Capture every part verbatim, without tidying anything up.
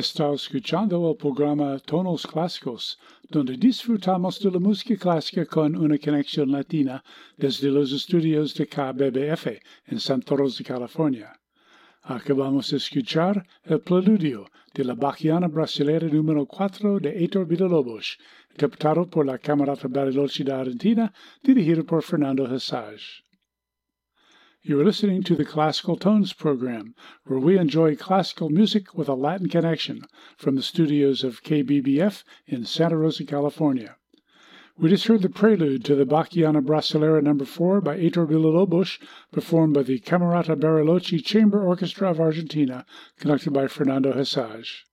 Está escuchando el programa Tonos Clásicos, donde disfrutamos de la música clásica con una conexión latina desde los estudios de K B B F en Santa Rosa, California. Acabamos de escuchar el preludio de la Bachiana Brasilera número cuatro de Heitor Villa-Lobos, interpretado por la Camerata Bariloche de Argentina, dirigido por Fernando Hessage. You are listening to the Classical Tones program, where we enjoy classical music with a Latin connection from the studios of K B B F in Santa Rosa, California. We just heard the prelude to the Bachiana Brasilera number four by Heitor Villa-Lobos, performed by the Camerata Bariloche Chamber Orchestra of Argentina, conducted by Fernando Hessage.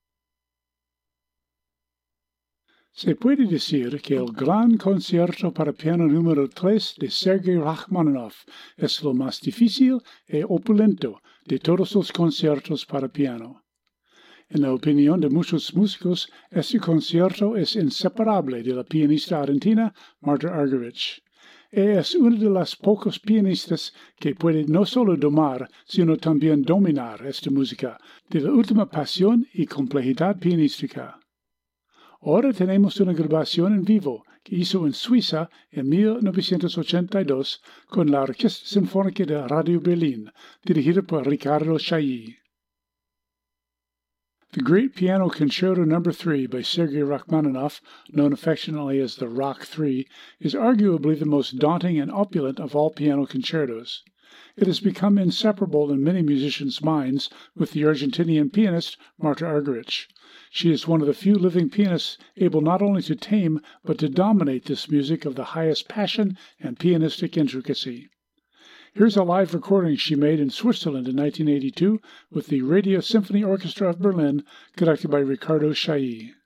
Se puede decir que el gran concierto para piano número tres de Sergei Rachmaninoff es lo más difícil y opulento de todos los conciertos para piano. En la opinión de muchos músicos, este concierto es inseparable de la pianista argentina Marta Argerich. Ella es una de las pocos pianistas que puede no solo domar, sino también dominar esta música de la última pasión y complejidad pianística. Ahora tenemos una grabación en vivo que hizo en Suiza en mil novecientos ochenta y dos con la Orquesta Sinfónica de Radio Berlin, dirigida por Ricardo Chailly. The Great Piano Concerto number three by Sergei Rachmaninoff, known affectionately as the Rock three, is arguably the most daunting and opulent of all piano concertos. It has become inseparable in many musicians' minds with the Argentinian pianist Marta Argerich. She is one of the few living pianists able not only to tame but to dominate this music of the highest passion and pianistic intricacy. Here's a live recording she made in Switzerland in nineteen eighty-two with the Radio Symphony Orchestra of Berlin, conducted by Ricardo Chailly.